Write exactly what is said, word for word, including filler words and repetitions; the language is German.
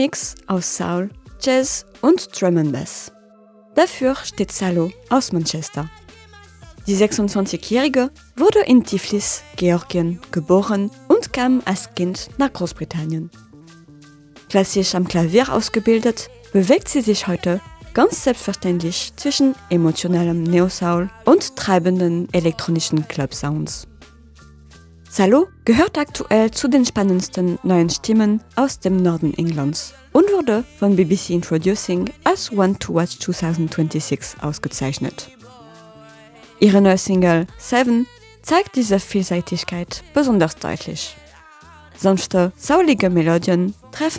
Mix aus Soul, Jazz und Drum and Bass. Dafür steht Salo aus Manchester. Die sechsundzwanzigjährige wurde in Tiflis, Georgien, geboren und kam als Kind nach Großbritannien. Klassisch am Klavier ausgebildet, bewegt sie sich heute ganz selbstverständlich zwischen emotionalem Neo-Soul und treibenden elektronischen Club-Sounds. Salo gehört aktuell zu den spannendsten neuen Stimmen aus dem Norden Englands und wurde von B B C Introducing als One to Watch zwanzig sechsundzwanzig ausgezeichnet. Ihre neue Single Seven zeigt diese Vielseitigkeit besonders deutlich. Sanfte, saulige Melodien treffen